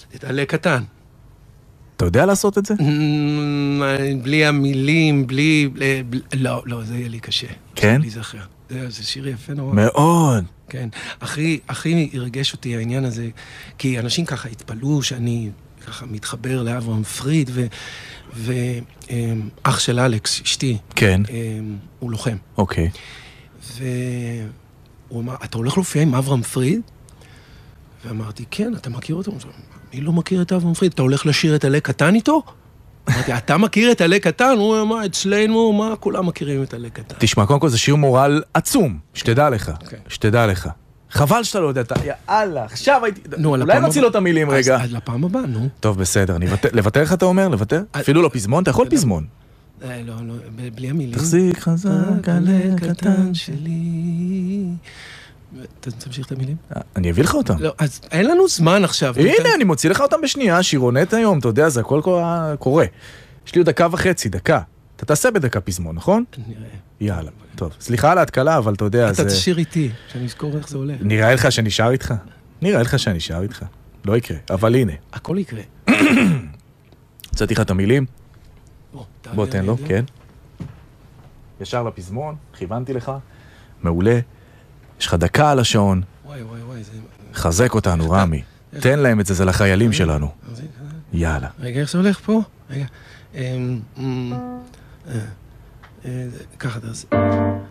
תעלה קטן. אתה יודע לעשות את זה? בלי המילים, לא, זה יהיה לי קשה. כן? להיזכר. זה שיר יפה נורא. מאוד. כן. הכי הרגש אותי העניין הזה, כי אנשים ככה התפלאו שאני ככה מתחבר לאברהם פריד, ואח של אלכס, אשתי. כן. הוא לוחם. אוקיי. והוא אמר, אתה הולך להופיע עם אברהם פריד? ואמרתי, כן, אתה מכיר אותו? אני לא מכיר את אברהם פריד, אתה הולך לשיר את עלה קטן איתו? אמרתי, אתה מכיר את עלה קטן? הוא אמר, אצלנו, מה, כולם מכירים את עלה קטן. תשמע, קודם כל זה שיר מורל עצום, שתדע לך, שתדע לך. חבל שאתה לא יודע, יאללה, עכשיו הייתי... אולי נוציא לו את המילים רגע. אז לפעם הבאה, נו. טוב, בסדר, לוותר לך אתה אומר? לוותר? אפילו לא פזמון? אתה יכול פזמון. לא, בלי המילים. תחזיק חזק עלה קטן שלי. תמשיך את המילים? אני אביא לך אותם. לא, אז אין לנו זמן עכשיו. הנה, אני מוציא לך אותם בשנייה, שירונט היום, אתה יודע, זה הכל קורה. יש לי עוד 1.5 דקה. אתה תעשה בדקה פזמון, נכון? נראה. יאללה, טוב. סליחה על ההתקלה, אבל אתה יודע, אתה תשאיר איתי, שאני אזכור איך זה הולך. נראה לך שאני שר איתך? נראה לך שאני שר איתך. לא יקרה, אבל הנה. הכל יקרה. הצעתי לך את המילים? בוא תן לו, כן. ישר לפזמון, כיוונתי לך. מעולה. יש לך דקה על השעון. וואי, זה... חזק אותנו, רמי. תן להם את זה, זה לחיילים שלנו. יאללה. רגע, איך זה הולך פה? רגע. ככה תעשה.